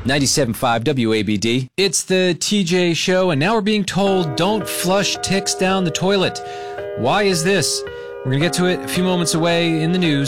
97.5 WABD. It's the TJ Show, and now we're being told don't flush ticks down the toilet. Why is this? We're going to get to it a few moments away in the news.